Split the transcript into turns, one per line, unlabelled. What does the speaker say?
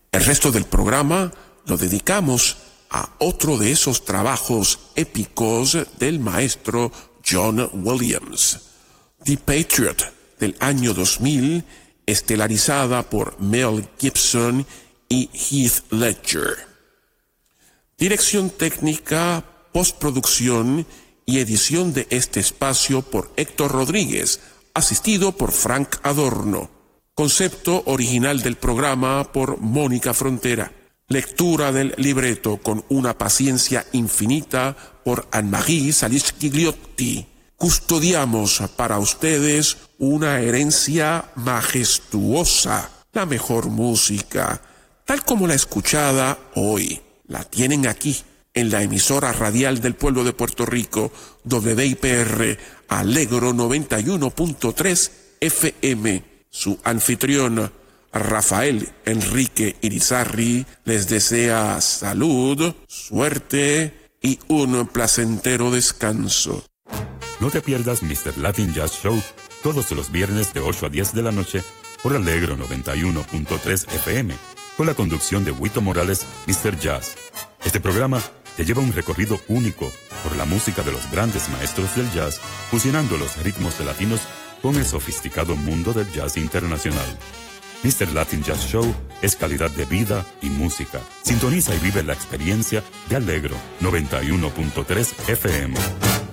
El resto del programa lo dedicamos a otro de esos trabajos épicos del maestro John Williams, The Patriot, del año 2000, estelarizada por Mel Gibson y Heath Ledger. Dirección técnica, postproducción y edición de este espacio por Héctor Rodríguez, asistido por Frank Adorno. Concepto original del programa por Mónica Frontera. Lectura del libreto con una paciencia infinita por Anne-Marie Salisch-Gigliotti. Custodiamos para ustedes una herencia majestuosa, la mejor música, tal como la escuchada hoy. La tienen aquí, en la emisora radial del pueblo de Puerto Rico, WIPR, Alegro 91.3 FM. Su anfitrión, Rafael Enrique Irizarry, les desea salud, suerte y un placentero descanso.
No te pierdas Mr. Latin Jazz Show todos los viernes de 8 a 10 de la noche por Alegro 91.3 FM, con la conducción de Huito Morales, Mr. Jazz. Este programa te lleva un recorrido único por la música de los grandes maestros del jazz, fusionando los ritmos latinos con el sofisticado mundo del jazz internacional. Mr. Latin Jazz Show es calidad de vida y música. Sintoniza y vive la experiencia de Alegro 91.3 FM.